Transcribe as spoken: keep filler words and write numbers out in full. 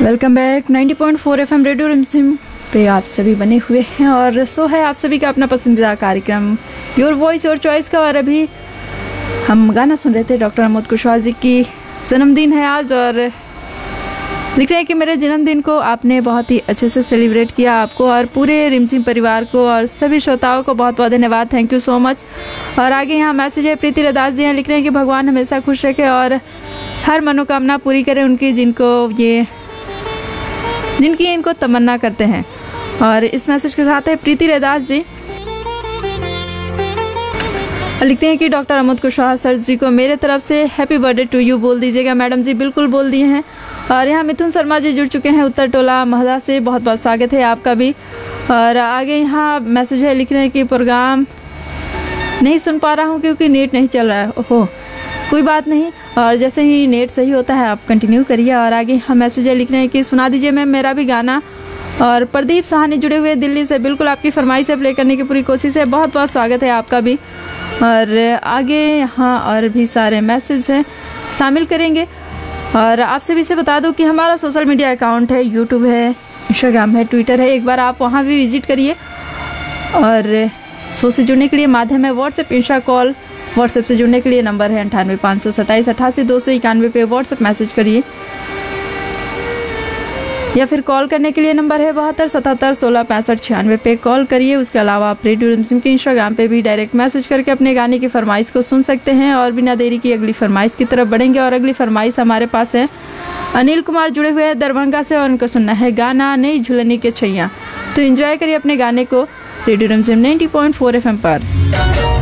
Welcome back ninety point four FM radio रिमझिम पे आप सभी बने हुए हैं और सो है आप सभी का अपना पसंदीदा कार्यक्रम योर वॉइस योर चॉइस का। और अभी हम गाना सुन रहे थे। डॉक्टर अमोद कुशवाहा जी की जन्मदिन है आज और लिख रहे हैं कि मेरे जन्मदिन को आपने बहुत ही अच्छे से सेलिब्रेट किया। आपको और पूरे रिमझिम परिवार को और सभी श्रोताओं को बहुत बहुत धन्यवाद। Thank you so much. और आगे यहाँ मैसेज है प्रीति रदास जी हैं, लिख रहे हैं कि भगवान हमेशा खुश रखे और हर मनोकामना पूरी करें उनकी जिनको ये जिनकी इनको तमन्ना करते हैं। और इस मैसेज के साथ है प्रीति रदास जी लिखते हैं कि डॉक्टर अमोद कुशवाहा सर जी को मेरे तरफ से हैप्पी बर्थडे टू यू बोल दीजिएगा। मैडम जी बिल्कुल बोल दिए हैं। और यहाँ मिथुन शर्मा जी जुड़ चुके हैं उत्तर टोला महदा से, बहुत बहुत स्वागत है आपका भी। और आगे यहाँ मैसेज है, लिख रहे हैं कि प्रोग्राम नहीं सुन पा रहा हूँ क्योंकि नेट नहीं चल रहा है। ओहो कोई बात नहीं, और जैसे ही नेट सही होता है आप कंटिन्यू करिए। और आगे हम मैसेज है, लिख रहे हैं कि सुना दीजिए मैम मेरा भी गाना। और प्रदीप सहानी जुड़े हुए दिल्ली से, बिल्कुल आपकी फरमाइश से प्ले करने की पूरी कोशिश है। बहुत बहुत स्वागत है आपका भी। और आगे यहाँ और भी सारे मैसेज हैं शामिल करेंगे। और आपसे भी से बता दूं कि हमारा सोशल मीडिया अकाउंट है, यूट्यूब है, इंस्टाग्राम है, ट्विटर है। एक बार आप वहाँ भी विजिट करिए। और शो से जुड़ने के लिए माध्यम है व्हाट्सएप, इंस्टा कॉल। व्हाट्सएप से जुड़ने के लिए नंबर है अंठानवे पाँच सौ सत्ताईस अठासी दो सौ इक्यानवे पे व्हाट्सएप मैसेज करिए, या फिर कॉल करने के लिए नंबर है बहत्तर सतहत्तर सोलह पैंसठ छियानवे पे कॉल करिए। उसके अलावा आप रेडियो रिमझिम के इंस्टाग्राम पे भी डायरेक्ट मैसेज करके अपने गाने की फरमाइश को सुन सकते हैं। और बिना देरी की अगली फरमाइश की तरफ बढ़ेंगे। और अगली फरमाइश हमारे पास है अनिल कुमार जुड़े हुए हैं दरभंगा से, और उनको सुनना है गाना नई झुलनी के छैया। तो एंजॉय करिए अपने गाने को रेडियो रिमझिम नाइंटी पॉइंट फोर एफएम पर।